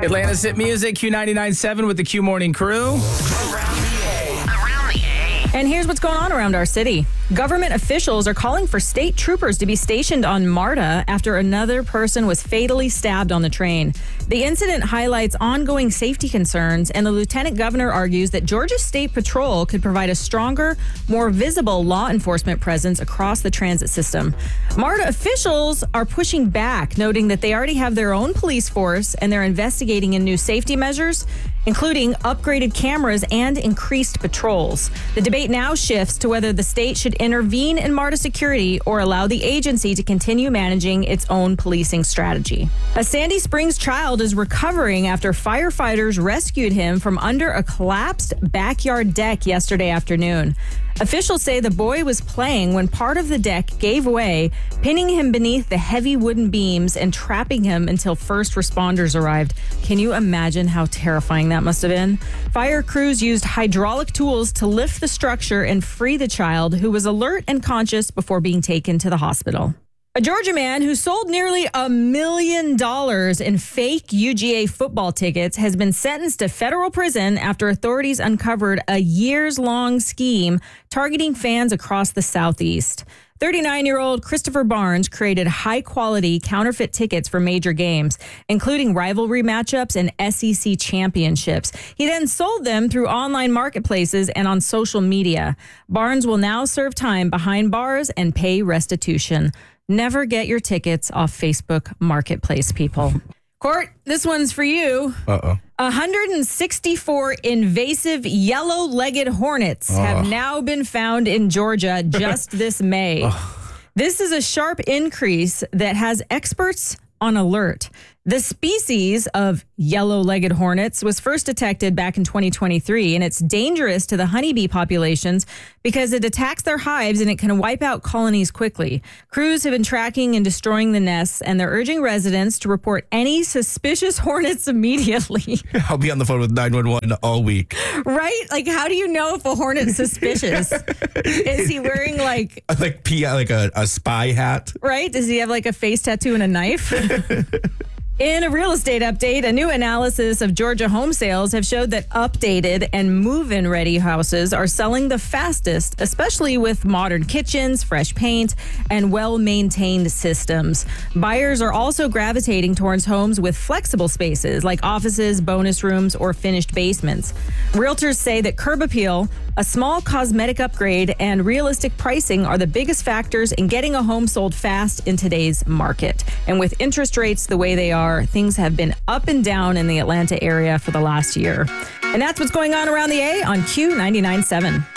Atlanta's hit music, Q99.7 with the Q Morning Crew. And here's what's going on around our city. Government officials are calling for state troopers to be stationed on MARTA after another person was fatally stabbed on the train. The incident highlights ongoing safety concerns, and the lieutenant governor argues that Georgia State Patrol could provide a stronger, more visible law enforcement presence across the transit system. MARTA officials are pushing back, noting that they already have their own police force and they're investigating in new safety measures, including upgraded cameras and increased patrols. The debate now shifts to whether the state should intervene in MARTA security or allow the agency to continue managing its own policing strategy. A Sandy Springs child is recovering after firefighters rescued him from under a collapsed backyard deck yesterday afternoon. Officials say the boy was playing when part of the deck gave way, pinning him beneath the heavy wooden beams and trapping him until first responders arrived. Can you imagine how terrifying that must have been? Fire crews used hydraulic tools to lift the structure and free the child, who was alert and conscious before being taken to the hospital. A Georgia man who sold nearly $1 million in fake UGA football tickets has been sentenced to federal prison after authorities uncovered a years-long scheme targeting fans across the Southeast. 39-year-old Christopher Barnes created high-quality counterfeit tickets for major games, including rivalry matchups and SEC championships. He then sold them through online marketplaces and on social media. Barnes will now serve time behind bars and pay restitution. Never get your tickets off Facebook Marketplace, people. Court, this one's for you. 164 invasive yellow-legged hornets have now been found in Georgia just this May. This is a sharp increase that has experts on alert. The species of yellow-legged hornets was first detected back in 2023, and it's dangerous to the honeybee populations because it attacks their hives and it can wipe out colonies quickly. Crews have been tracking and destroying the nests, and they're urging residents to report any suspicious hornets immediately. I'll be on the phone with 911 all week. Right? Like, how do you know if a hornet's suspicious? Is he wearing like a spy hat? Right? Does he have like a face tattoo and a knife? In a real estate update, a new analysis of Georgia home sales have showed that updated and move-in ready houses are selling the fastest, especially with modern kitchens, fresh paint, and well-maintained systems. Buyers are also gravitating towards homes with flexible spaces like offices, bonus rooms, or finished basements. Realtors say that curb appeal, a small cosmetic upgrade, and realistic pricing are the biggest factors in getting a home sold fast in today's market. And with interest rates the way they are, things have been up and down in the Atlanta area for the last year. And that's what's going on around the A on Q99.7.